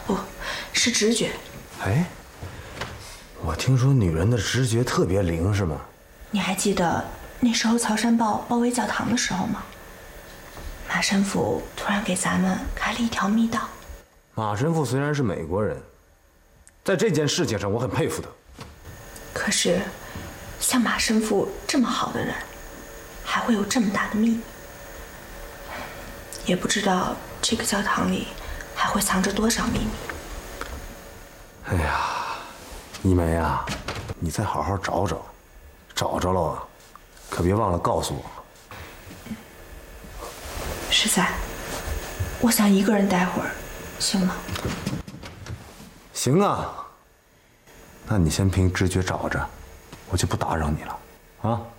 不是直觉。 哎，我听说女人的直觉特别灵，是吗？ 你还记得那时候曹山豹包围教堂的时候吗？马神父突然给咱们开了一条密道。 马神父虽然是美国人，在这件事情上我很佩服他。 可是，像马神父这么好的人，还会有这么大的秘密？也不知道这个教堂里还会藏着多少秘密。 哎呀，一梅啊，你再好好找找，找着了啊，可别忘了告诉我。 实在，我想一个人待会儿，行吗？ 行啊，那你先凭直觉找着，我就不打扰你了，啊。